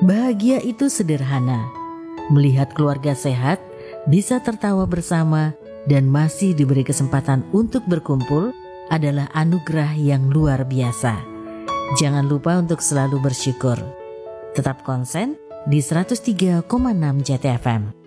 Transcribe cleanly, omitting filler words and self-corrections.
Bahagia itu sederhana. Melihat keluarga sehat, bisa tertawa bersama, dan masih diberi kesempatan untuk berkumpul adalah anugerah yang luar biasa. Jangan lupa untuk selalu bersyukur. Tetap konsen di 103,6 JTFM.